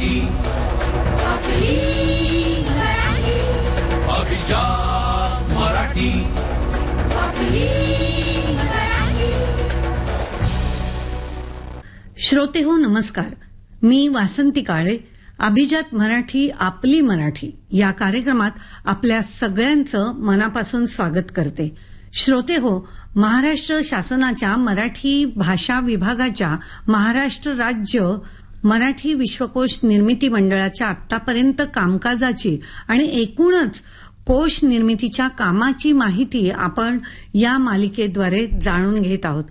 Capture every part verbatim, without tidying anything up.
मराठी आपली मराठी अभिजात मराठी आपली मराठी. श्रोते हो नमस्कार. मी वासंती काळे. अभिजात मराठी आपली मराठी या कार्यक्रमात आपल्या सगळ्यांचं मनापासून स्वागत करते. श्रोते हो, महाराष्ट्र शासनाच्या मराठी भाषा विभागाच्या महाराष्ट्र राज्य मराठी विश्वकोश निर्मिती मंडळाच्या आतापर्यंत कामकाजाची आणि एकूणच कोश निर्मितीच्या कामाची माहिती आपण या मालिकेद्वारे जाणून घेत आहोत.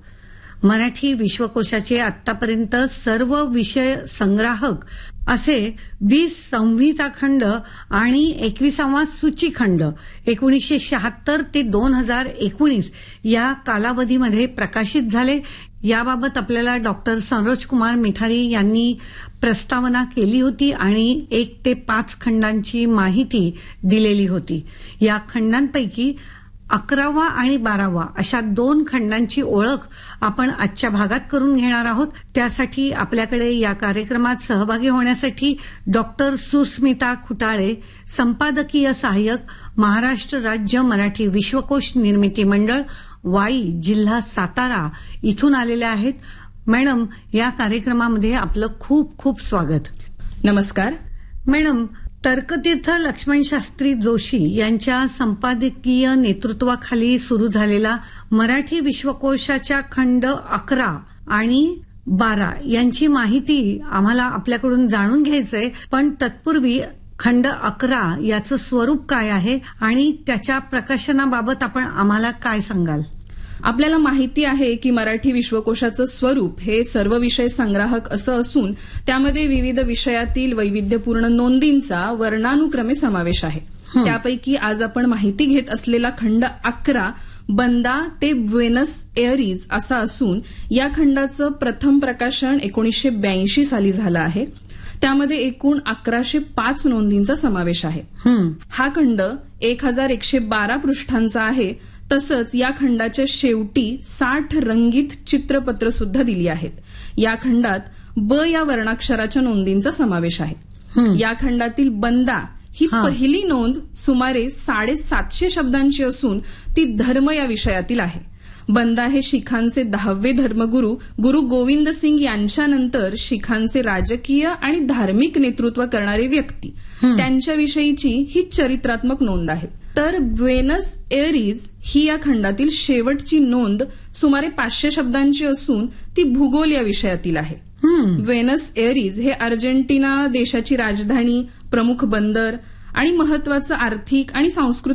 मराठी विश्वकोशाचे आतापर्यंत सर्व विषय संग्राहक असे वीस संहिता खंड आणि एकविसावा सूचीखंड एकोणीसशे शहात्तर ते दोन हजार एकोणीस या कालावधीमध्ये प्रकाशित झाले. याबाबत आपल्याला डॉक्टर सरोज कुमार मिठारी यांनी प्रस्तावना केली होती आणि एक ते पाच खंडांची माहिती दिलेली होती. या खंडांपैकी अकरावा आणि बारावा अशा दोन खंडांची ओळख आपण आजच्या भागात करून घेणार आहोत. त्यासाठी आपल्याकडे या कार्यक्रमात सहभागी होण्यासाठी डॉक्टर सुस्मिता खुटाळे, संपादकीय सहाय्यक, महाराष्ट्र राज्य मराठी विश्वकोश निर्मिती मंडळ, वाई, जिल्हा सातारा इथून आलेल्या आहेत. मॅडम, या कार्यक्रमामध्ये आपलं खूप खूप स्वागत. नमस्कार मॅडम. तर्कतीर्थ लक्ष्मण शास्त्री जोशी यांच्या संपादकीय नेतृत्वाखाली सुरू झालेला मराठी विश्वकोशाच्या खंड अकरा आणि बारा यांची माहिती आम्हाला आपल्याकडून जाणून घ्यायचंय. पण तत्पूर्वी खंड अकरा याचं स्वरूप काय आहे आणि त्याच्या प्रकाशनाबाबत आपण आम्हाला काय सांगाल? आपल्याला माहिती आहे की मराठी विश्वकोशाचं स्वरूप हे सर्व विषय संग्राहक असं असून त्यामध्ये विविध विषयातील वैविध्यपूर्ण नोंदींचा वर्णानुक्रमे समावेश आहे. त्यापैकी आज आपण माहिती घेत असलेला खंड अकरा बंदा ते ब्वेनस एअरीज असा असून या खंडाचं प्रथम प्रकाशन एकोणीसशे ब्याऐंशी साली झालं आहे. त्यामध्ये एकूण अकराशे पाच नोंदींचा समावेश आहे. हा खंड एक हजार एकशे बारा पृष्ठांचा आहे. तसंच या खंडाच्या शेवटी साठ रंगीत चित्रपत्र सुद्धा दिली आहेत. या खंडात ब या वर्णाक्षराच्या नोंदींचा समावेश आहे. या खंडातील बंदा ही पहिली नोंद सुमारे साडेसातशे शब्दांची असून ती धर्म या विषयातील आहे. बंदा हे शिखांचे दहावे धर्मगुरू गुरु गोविंद सिंग यांच्यानंतर शिखांचे राजकीय आणि धार्मिक नेतृत्व करणारे व्यक्ती त्यांच्याविषयीची ही चरित्रात्मक नोंद आहे. तर ब्वेनस एअरीज ही या खंडातील शेवटची नोंद सुमारे पाचशे शब्दांची असून ती भूगोल या विषयातील आहे. ब्वेनस एअरीज हे अर्जेंटिना देशाची राजधानी, प्रमुख बंदर आणि महत्वाचं आर्थिक आणि सांस्कृतिक